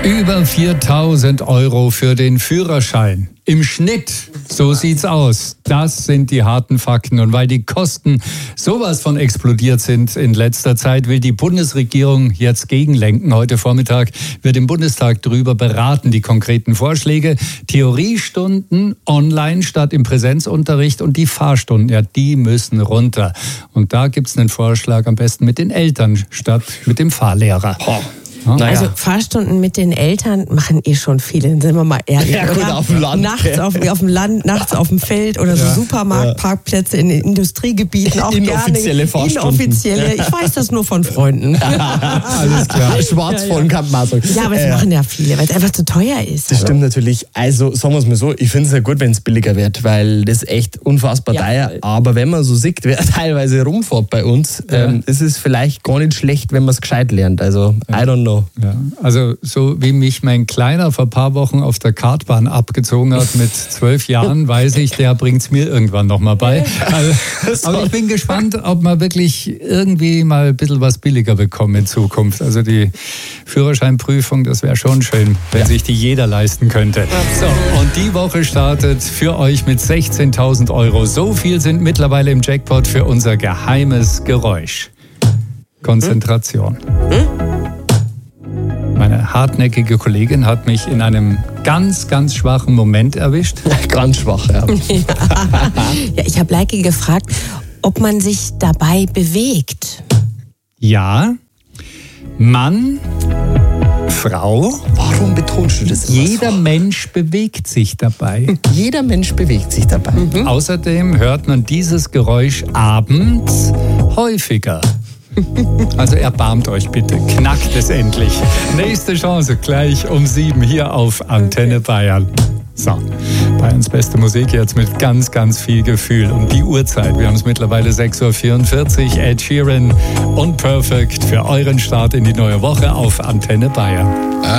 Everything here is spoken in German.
Über 4.000 € für den Führerschein. Im Schnitt, so sieht's aus. Das sind die harten Fakten. Und weil die Kosten sowas von explodiert sind in letzter Zeit, will die Bundesregierung jetzt gegenlenken. Heute Vormittag wird im Bundestag darüber beraten, die konkreten Vorschläge. Theoriestunden online statt im Präsenzunterricht und die Fahrstunden, ja, die müssen runter. Und da gibt's einen Vorschlag, am besten mit den Eltern statt mit dem Fahrlehrer. Naja. Also Fahrstunden mit den Eltern machen schon viele, sind wir mal ehrlich. Ja, gut, auf dem Land. Nachts auf dem Land, nachts auf dem Feld oder so Supermarktparkplätze in Industriegebieten. Auch inoffizielle Fahrstunden. Inoffizielle. Ich weiß das nur von Freunden. Alles klar. Schwarzvollen kann man sagen. Ja, aber das machen ja viele, weil es einfach zu teuer ist. Das stimmt natürlich. Also sagen wir es mal so, ich finde es ja gut, wenn es billiger wird, weil das echt unfassbar teuer. Aber wenn man so sieht, wer teilweise rumfährt bei uns, ist es vielleicht gar nicht schlecht, wenn man es gescheit lernt. Also, I don't know. Ja, also so wie mich mein Kleiner vor ein paar Wochen auf der Kartbahn abgezogen hat mit 12 Jahren, weiß ich, der bringt es mir irgendwann nochmal bei. Also, aber ich bin gespannt, ob wir wirklich irgendwie mal ein bisschen was billiger bekommen in Zukunft. Also die Führerscheinprüfung, das wäre schon schön, wenn sich die jeder leisten könnte. So, und die Woche startet für euch mit 16.000 €. So viel sind mittlerweile im Jackpot für unser geheimes Geräusch. Konzentration. Meine hartnäckige Kollegin hat mich in einem ganz, ganz schwachen Moment erwischt. Ganz schwach, ja. Ja, ich habe Leike gefragt, ob man sich dabei bewegt. Ja, Mann, Frau. Warum betonst du das? Jeder Mensch bewegt sich dabei. Jeder Mensch bewegt sich dabei. Außerdem hört man dieses Geräusch abends häufiger. Also erbarmt euch bitte, knackt es endlich. Nächste Chance gleich um 7 hier auf Antenne Bayern. So, Bayerns beste Musik jetzt mit ganz, ganz viel Gefühl. Und die Uhrzeit, wir haben es mittlerweile 6:44 Uhr. Ed Sheeran und Perfect für euren Start in die neue Woche auf Antenne Bayern.